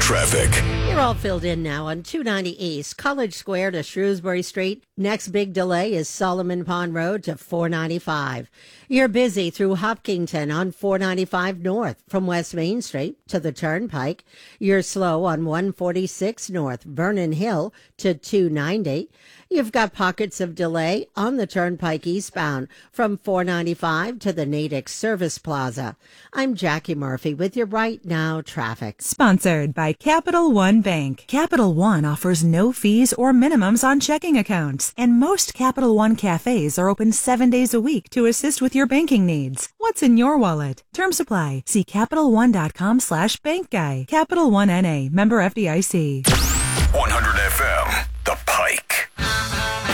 traffic. You're all filled in now on 290 East, College Square to Shrewsbury Street. Next big delay is Solomon Pond Road to 495. You're busy through Hopkinton on 495 North from West Main Street to the Turnpike. You're slow on 146 North, Vernon Hill to 290. You've got pockets of delay on the Turnpike eastbound from 495 to the Natick Service Plaza. I'm Jackie Murphy with your Right Now traffic. Sponsored by Capital One Bank. Capital One offers no fees or minimums on checking accounts, and most Capital One cafes are open 7 days a week to assist with your banking needs. What's in your wallet? Terms apply. See CapitalOne.com/bankguy. Capital One N.A. Member FDIC. 100 FM, The Pike.